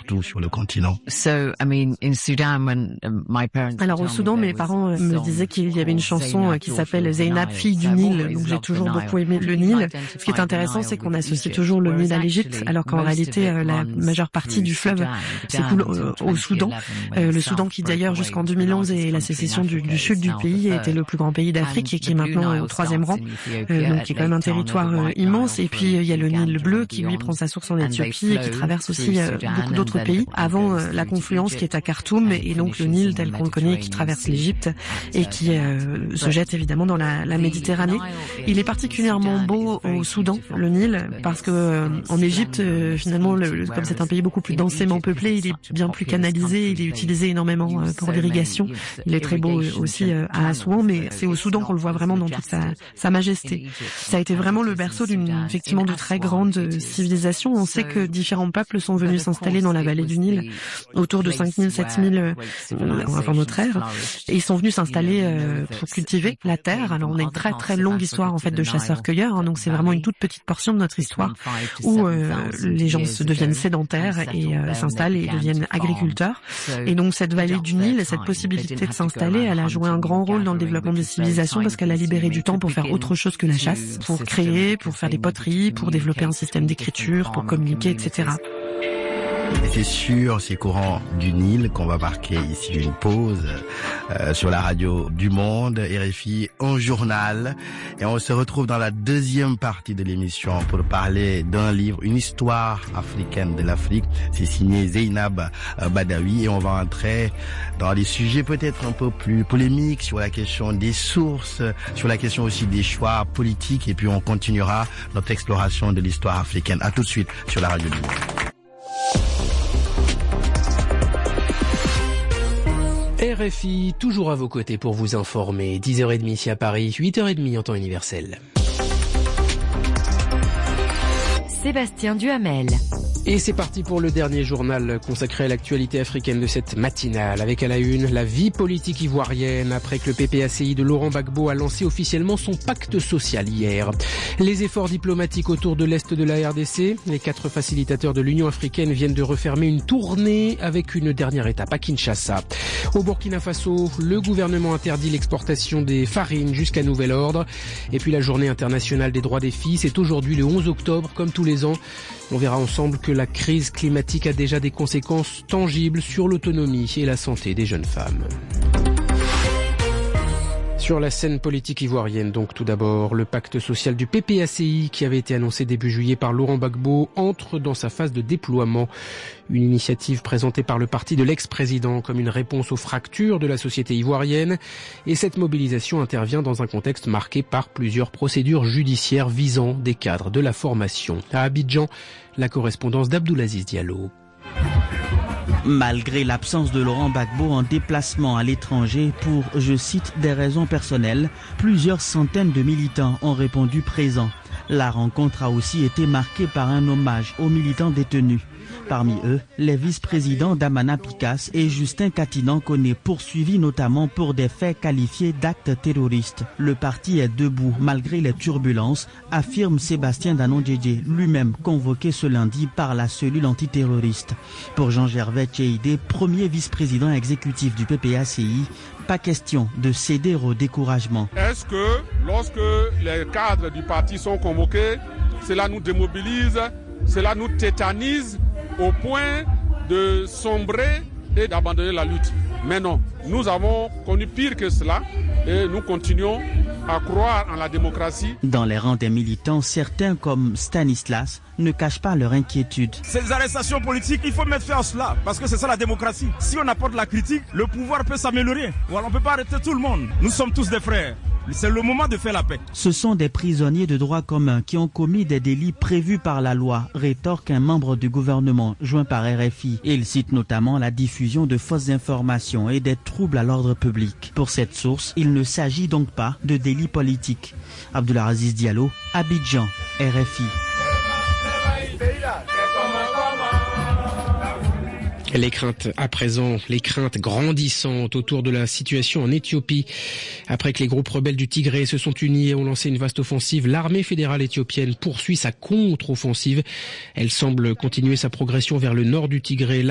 partout sur le continent. Alors au Soudan, mes parents me disaient qu'il y avait une chanson qui s'appelle Zeynab, fille du Nil, donc j'ai toujours beaucoup aimé le Nil. Ce qui est intéressant, c'est qu'on associe toujours le Nil à l'Égypte, alors qu'en réalité, la majeure partie du fleuve s'écoule au Soudan. Le Soudan qui d'ailleurs jusqu'en 2011 et la sécession du sud du pays était le plus grand pays d'Afrique et qui est maintenant au 3e rang, donc qui est quand même un territoire immense. Et puis il y a le Nil bleu qui lui prend sa source en Éthiopie et qui traverse aussi beaucoup d'autres pays avant la confluence qui est à Khartoum, et donc le Nil tel qu'on le connaît qui traverse l'Égypte et qui se jette évidemment dans la Méditerranée. Il est particulièrement beau au Soudan, le Nil, parce que en Égypte finalement comme c'est un pays beaucoup plus densément peuplé, il est bien plus canalisé, il est utilisé énormément pour l'irrigation. Il est très beau aussi à Assouan, mais c'est au Soudan qu'on le voit vraiment dans toute sa majesté. Ça a été vraiment le berceau effectivement de très grande civilisation. On sait que différents peuples sont venus s'installer dans la vallée du Nil autour de 5000, 7000 avant notre ère, et ils sont venus s'installer pour cultiver la terre. Alors on a une très très longue histoire en fait de chasseurs-cueilleurs, donc c'est vraiment une toute petite portion de notre histoire où les gens se deviennent sédentaires et s'installent et deviennent agriculteurs. Et donc cette vallée du Nil, cette possibilité de s'installer, elle a joué un grand rôle dans le développement des civilisations parce qu'elle a libéré du temps pour faire autre chose que la chasse, pour créer, pour faire des poteries, pour développer un système d'écriture, pour communiquer, etc. C'est sur ces courants du Nil qu'on va marquer ici une pause sur la radio du Monde, RFI en journal. Et on se retrouve dans la deuxième partie de l'émission pour parler d'un livre, une histoire africaine de l'Afrique. C'est signé Zeynab Badawi et on va entrer dans des sujets peut-être un peu plus polémiques sur la question des sources, sur la question aussi des choix politiques, et puis on continuera notre exploration de l'histoire africaine. À tout de suite sur la radio du Monde. RFI, toujours à vos côtés pour vous informer. 10h30 ici à Paris, 8h30 en temps universel. Sébastien Duhamel. Et c'est parti pour le dernier journal consacré à l'actualité africaine de cette matinale. Avec à la une, la vie politique ivoirienne après que le PPACI de Laurent Gbagbo a lancé officiellement son pacte social hier. Les efforts diplomatiques autour de l'Est de la RDC. Les 4 facilitateurs de l'Union africaine viennent de refermer une tournée avec une dernière étape à Kinshasa. Au Burkina Faso, le gouvernement interdit l'exportation des farines jusqu'à nouvel ordre. Et puis la journée internationale des droits des filles, c'est aujourd'hui le 11 octobre, comme tous les ans. On verra ensemble que la crise climatique a déjà des conséquences tangibles sur l'autonomie et la santé des jeunes femmes. Sur la scène politique ivoirienne, donc tout d'abord, le pacte social du PPACI qui avait été annoncé début juillet par Laurent Gbagbo entre dans sa phase de déploiement. Une initiative présentée par le parti de l'ex-président comme une réponse aux fractures de la société ivoirienne. Et cette mobilisation intervient dans un contexte marqué par plusieurs procédures judiciaires visant des cadres de la formation. À Abidjan, la correspondance d'Abdoulaziz Diallo. Malgré l'absence de Laurent Gbagbo en déplacement à l'étranger pour, je cite, des raisons personnelles, plusieurs centaines de militants ont répondu présents. La rencontre a aussi été marquée par un hommage aux militants détenus. Parmi eux, les vice-présidents Damana Picasse et Justin Katinan-Koné, poursuivis notamment pour des faits qualifiés d'actes terroristes. Le parti est debout malgré les turbulences, affirme Sébastien Danon-Djedje, lui-même convoqué ce lundi par la cellule antiterroriste. Pour Jean-Gervais Tcheidé, premier vice-président exécutif du PPACI, pas question de céder au découragement. Est-ce que lorsque les cadres du parti sont convoqués, cela nous démobilise, cela nous tétanise au point de sombrer et d'abandonner la lutte? Mais non, nous avons connu pire que cela et nous continuons à croire en la démocratie. Dans les rangs des militants, certains comme Stanislas ne cachent pas leur inquiétude. Ces arrestations politiques, il faut mettre fin à cela parce que c'est ça la démocratie. Si on apporte la critique, le pouvoir peut s'améliorer. Voilà, on ne peut pas arrêter tout le monde. Nous sommes tous des frères. C'est le moment de faire la paix. Ce sont des prisonniers de droit commun qui ont commis des délits prévus par la loi, rétorque un membre du gouvernement joint par RFI. Il cite notamment la diffusion de fausses informations et des troubles à l'ordre public. Pour cette source, il ne s'agit donc pas de délits politiques. Abdoulaziz Diallo, Abidjan, RFI. Les craintes à présent, les craintes grandissantes autour de la situation en Éthiopie. Après que les groupes rebelles du Tigré se sont unis et ont lancé une vaste offensive, l'armée fédérale éthiopienne poursuit sa contre-offensive. Elle semble continuer sa progression vers le nord du Tigré.